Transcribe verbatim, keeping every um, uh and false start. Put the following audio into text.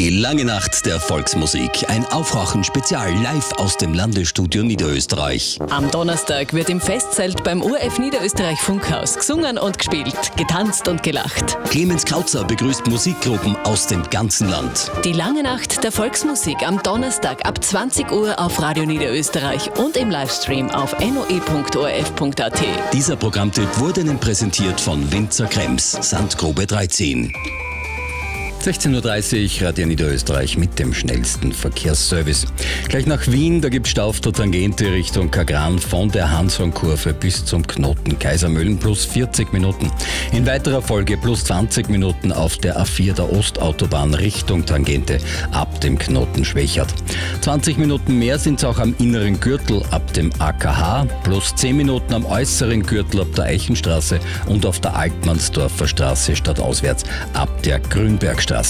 Die lange Nacht der Volksmusik. Ein Aufwachen-Spezial live aus dem Landesstudio Niederösterreich. Am Donnerstag wird im Festzelt beim O R F Niederösterreich Funkhaus gesungen und gespielt, getanzt und gelacht. Clemens Krauzer begrüßt Musikgruppen aus dem ganzen Land. Die lange Nacht der Volksmusik am Donnerstag ab zwanzig Uhr auf Radio Niederösterreich und im Livestream auf n o e punkt o r f punkt a t. Dieser Programmtipp wurde Ihnen präsentiert von Winzer Krems, Sandgrube dreizehn. sechzehn Uhr dreißig, Radio Niederösterreich mit dem schnellsten Verkehrsservice. Gleich nach Wien, da gibt es Stau auf der Tangente Richtung Kagran von der Hanshornkurve bis zum Knoten Kaisermühlen plus vierzig Minuten. In weiterer Folge plus zwanzig Minuten auf der A vier der Ostautobahn Richtung Tangente ab dem Knoten Schwächert. zwanzig Minuten mehr sind es auch am inneren Gürtel ab dem A K H, plus zehn Minuten am äußeren Gürtel ab der Eichenstraße und auf der Altmannsdorfer Straße stadtauswärts ab der Grünbergstraße.